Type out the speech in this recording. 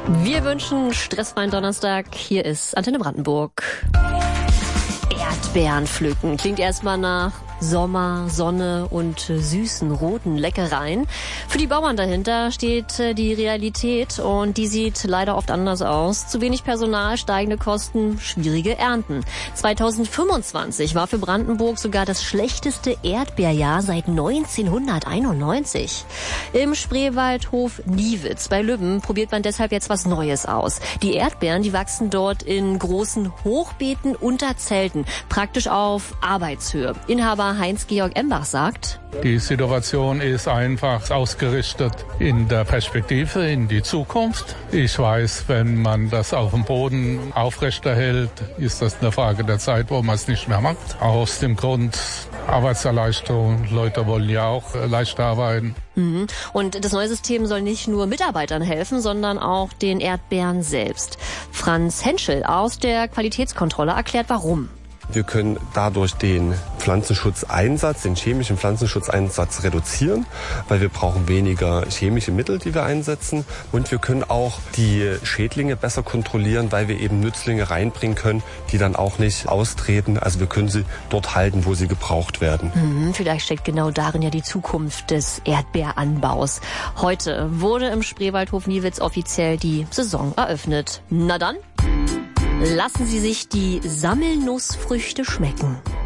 Wir wünschen stressfreien Donnerstag. Hier ist Antenne Brandenburg. Erdbeeren pflücken. Klingt erstmal nach Sommer, Sonne und süßen, roten Leckereien. Für die Bauern dahinter steht die Realität und die sieht leider oft anders aus. Zu wenig Personal, steigende Kosten, schwierige Ernten. 2025 war für Brandenburg sogar das schlechteste Erdbeerjahr seit 1991. Im Spreewaldhof Niewitz bei Lübben probiert man deshalb jetzt was Neues aus. Die Erdbeeren, die wachsen dort in großen Hochbeeten unter Zelten, praktisch auf Arbeitshöhe. Inhaber Heinz-Georg Embach sagt: Die Situation ist einfach ausgerichtet in der Perspektive, in die Zukunft. Ich weiß, wenn man das auf dem Boden aufrechterhält, ist das eine Frage der Zeit, wo man es nicht mehr macht. Auch aus dem Grund Arbeitserleichterung. Leute wollen ja auch leicht arbeiten. Und das neue System soll nicht nur Mitarbeitern helfen, sondern auch den Erdbeeren selbst. Franz Henschel aus der Qualitätskontrolle erklärt, warum. Wir können dadurch den Pflanzenschutzeinsatz, den chemischen Pflanzenschutzeinsatz reduzieren, weil wir brauchen weniger chemische Mittel, die wir einsetzen. Und wir können auch die Schädlinge besser kontrollieren, weil wir eben Nützlinge reinbringen können, die dann auch nicht austreten. Also wir können sie dort halten, wo sie gebraucht werden. Vielleicht steckt genau darin ja die Zukunft des Erdbeeranbaus. Heute wurde im Spreewaldhof Niewitz offiziell die Saison eröffnet. Na dann, lassen Sie sich die Sammelnussfrüchte schmecken.